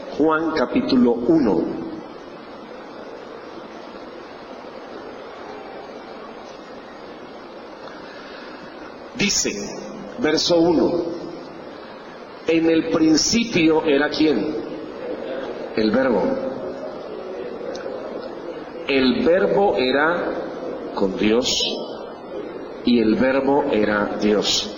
Juan capítulo 1. Dice, verso 1, en el principio era ¿quién? El Verbo. El Verbo era con Dios y el Verbo era Dios.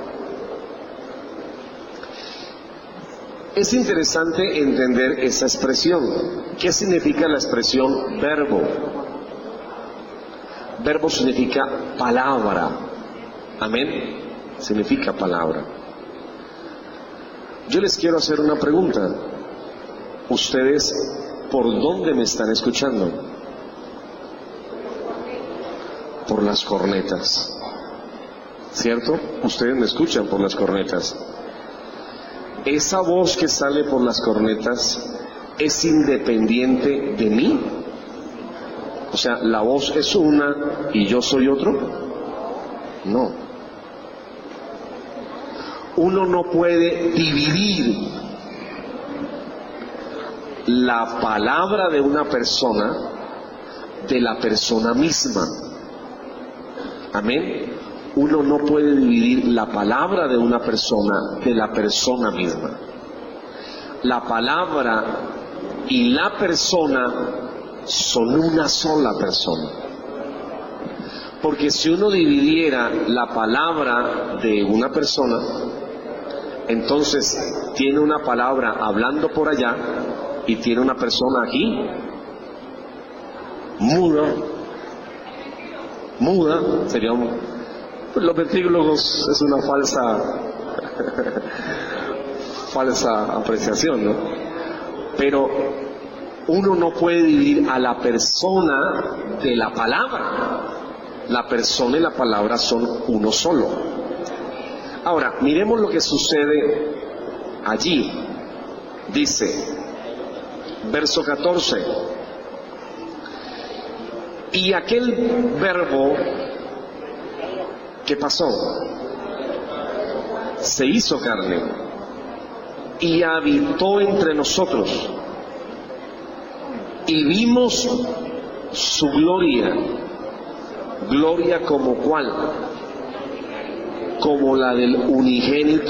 Es interesante entender esa expresión. ¿Qué significa la expresión verbo? Verbo significa palabra. Amén. Significa palabra. Yo les quiero hacer una pregunta. ¿Ustedes por dónde me están escuchando? Por las cornetas. ¿Cierto? Ustedes me escuchan por las cornetas. ¿Esa voz que sale por las cornetas es independiente de mí? O sea, ¿la voz es una y yo soy otro? No. Uno no puede dividir la palabra de una persona de la persona misma. Amén. Uno no puede dividir la palabra de una persona de la persona misma. La palabra y la persona son una sola persona. Porque si uno dividiera la palabra de una persona, entonces tiene una palabra hablando por allá y tiene una persona aquí, muda, sería los ventrílogos es una falsa apreciación, ¿no? Pero uno no puede dividir a la persona de la palabra. La persona y la palabra son uno solo. Ahora, miremos lo que sucede allí. Dice, verso 14, y aquel verbo, ¿qué pasó? Se hizo carne y habitó entre nosotros y vimos su gloria. ¿Gloria como cuál? Como la del unigénito